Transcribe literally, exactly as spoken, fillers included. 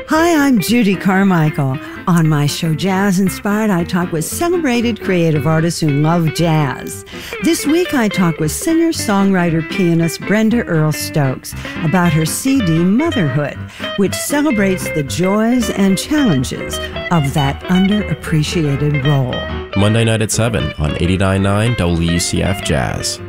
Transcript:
Hi, I'm Judy Carmichael. On my show Jazz Inspired, I talk with celebrated creative artists who love jazz. This week, I talk with singer, songwriter, pianist Brenda Earl Stokes about her C D Motherhood, which celebrates the joys and challenges of that underappreciated role. Monday night at seven on eighty-nine point nine W C F Jazz.